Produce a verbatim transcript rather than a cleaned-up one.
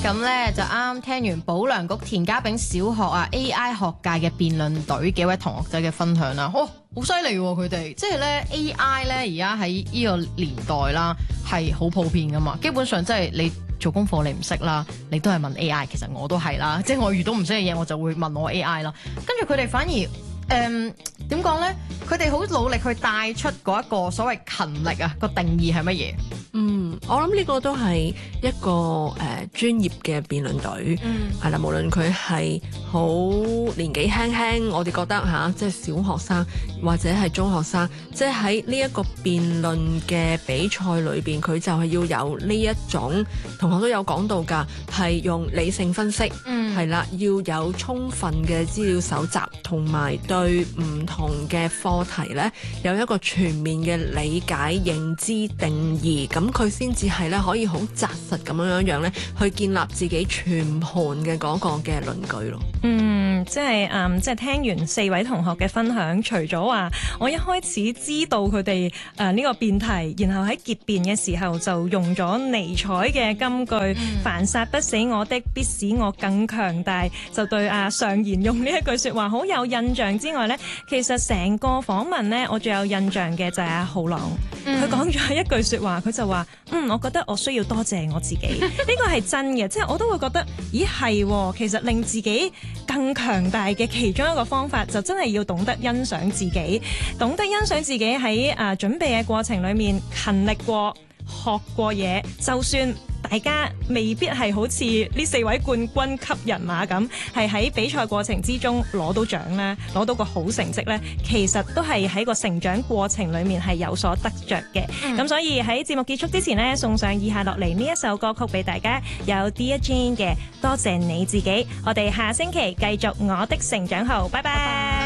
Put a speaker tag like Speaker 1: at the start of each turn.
Speaker 1: 咁咧就啱啱聽完保良局田家炳小學啊 A I 學界嘅辯論隊幾位同學仔嘅分享啦，哦，好犀利喎佢哋，即係咧 A I 咧而家喺呢個年代啦係好普遍噶嘛，基本上即係你做功課你唔識啦，你都係問 A I， 其實我都係啦，即係我遇到唔識嘅嘢我就會問我 A I 啦，跟住佢哋反而誒點講咧？佢哋好努力去帶出嗰一個所謂勤力啊個定義係乜嘢？
Speaker 2: 嗯，我諗呢個都係一個誒、呃、專業嘅辯論隊，係啦、嗯，無論佢係好年紀輕輕，我哋覺得嚇、啊，即係小學生或者係中學生，即係喺呢一個辯論嘅比賽裏邊，佢就係要有呢一種同學都有講到㗎，係用理性分析，係啦、嗯，要有充分嘅資料搜集，同埋對唔同嘅課題咧有一個全面嘅理解、認知、定義。咁佢先至係咧可以好紮實咁樣樣咧，去建立自己全盤嘅嗰個嘅論據咯。
Speaker 3: 嗯，即係嗯，即係聽完四位同學嘅分享，除咗話我一開始知道佢哋誒呢個辯題，然後喺結辯嘅時候就用咗尼采嘅金句，嗯、凡殺不死我的，必使我更強大，就對阿尚賢用呢一句說話好有印象之外咧，其實成個訪問咧，我最有印象嘅就係阿浩朗，佢講咗一句說話，佢就話嗯，我覺得我需要多謝我自己，呢個係真嘅，即係我都會覺得，咦係，其實令自己更強大嘅其中一個方法，就真係要懂得欣賞自己，懂得欣賞自己喺啊準備嘅過程裏面勤力過、學過嘢，就算大家未必係好似呢四位冠軍級人馬咁，係喺比賽過程之中攞到獎咧，攞到個好成績咧，其實都係喺個成長過程裏面係有所得着嘅。咁、嗯、所以喺節目結束之前呢，送上以下落嚟呢一首歌曲俾大家，有 Dear Jane 嘅多謝你自己。我哋下星期繼續我的成長號，拜拜。拜拜。